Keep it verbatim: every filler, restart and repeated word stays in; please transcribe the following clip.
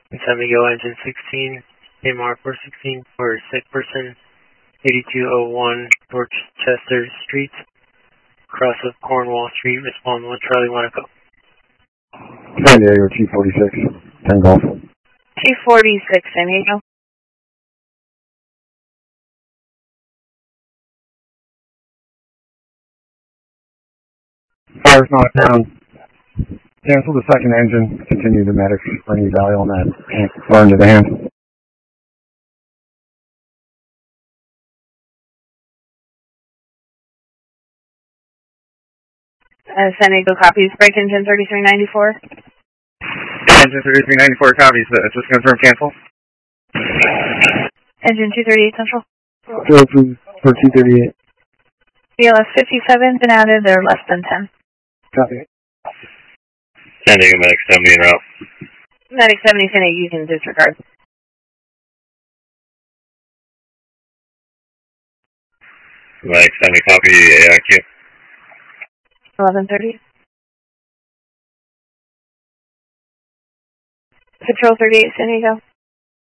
San Miguel engine sixteen, A M R four sixteen for sick person, eighty-two oh one Dorchester Street, cross of Cornwall Street, respond one Charlie one Echo. San Diego, T forty-six, ten Golf. T forty-six, San Diego. Fire's knocked down. Cancel the second engine. Continue the medics for any value on that. Burn to the hand. Uh, San Diego copies. Break engine thirty-three ninety-four. Engine thirty-three ninety-four copies. Uh, just confirm cancel. Engine two thirty-eight Central. Go for, for two thirty-eight. B L S fifty-seven, been added. They're less than ten. Copy. San Diego Medic seventy en route. Medic seventy, San Diego, you can disregard. Medic seventy, copy A I Q. eleven thirty. Patrol thirty-eight, San Diego.